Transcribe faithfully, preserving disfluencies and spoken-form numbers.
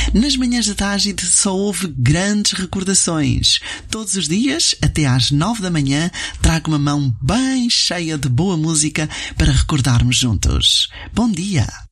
Nas manhãs da Tágide só houve grandes recordações. Todos os dias, até às nove da manhã, trago uma mão bem cheia de boa música para recordarmos juntos. Bom dia!